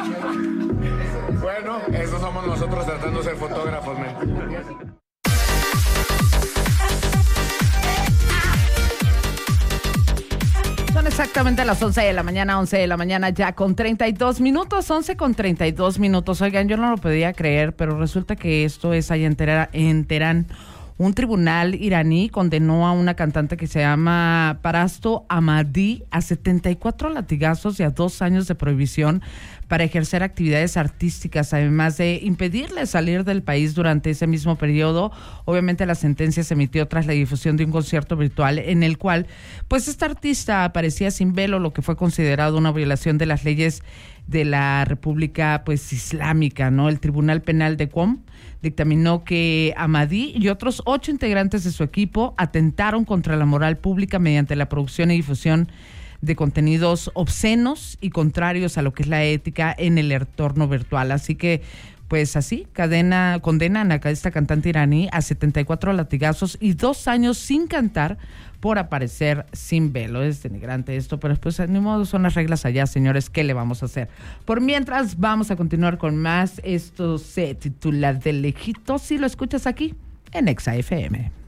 Bueno, esos somos nosotros tratando de ser fotógrafos, men. Son exactamente las 11 de la mañana, ya con 32 minutos, 11 con 32 minutos. Oigan, yo no lo podía creer, pero resulta que esto es allá en Teherán. Un tribunal iraní condenó a una cantante que se llama Parasto Ahmadi a 74 latigazos y a 2 años de prohibición para ejercer actividades artísticas, además de impedirle salir del país durante ese mismo periodo. Obviamente la sentencia se emitió tras la difusión de un concierto virtual en el cual pues esta artista aparecía sin velo, lo que fue considerado una violación de las leyes de la República pues Islámica, ¿no? El Tribunal Penal de Qom dictaminó que Ahmadi y otros 8 integrantes de su equipo atentaron contra la moral pública mediante la producción y difusión de contenidos obscenos y contrarios a lo que es la ética en el entorno virtual. Así que, pues así, condenan a esta cantante iraní a 74 latigazos y 2 años sin cantar por aparecer sin velo. Es denigrante esto, pero pues ni modo, son las reglas allá, señores. ¿Qué le vamos a hacer? Por mientras, vamos a continuar con más. Esto se titula De Lejitos, si lo escuchas aquí en Exa FM.